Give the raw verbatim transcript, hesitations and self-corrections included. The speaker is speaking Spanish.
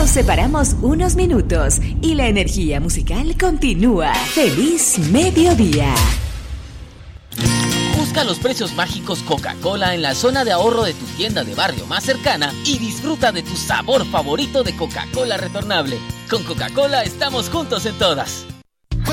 Nos separamos unos minutos y la energía musical continúa. ¡Feliz mediodía! Busca los precios mágicos Coca-Cola en la zona de ahorro de tu tienda de barrio más cercana y disfruta de tu sabor favorito de Coca-Cola retornable. Con Coca-Cola estamos juntos en todas.